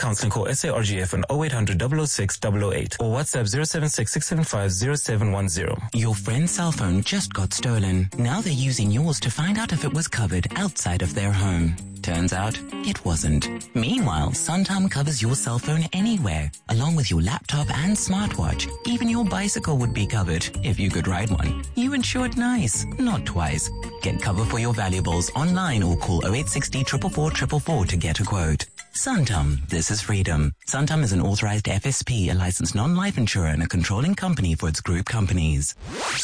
Counseling, call SARGF on 0800 006 008 or WhatsApp 076 675 0710. Your friend's cell phone just got stolen. Now they're using yours to find out if it was covered outside of their home. Turns out it wasn't. Meanwhile, Santam covers your cell phone anywhere, along with your laptop and smartwatch. Even your bicycle would be covered if you could ride one. You insured nice, not twice. Get cover for your valuables online or call 0860 444 444 to get a quote. Santam, this is freedom. Santam is an authorized FSP, a licensed non-life insurer and a controlling company for its group companies.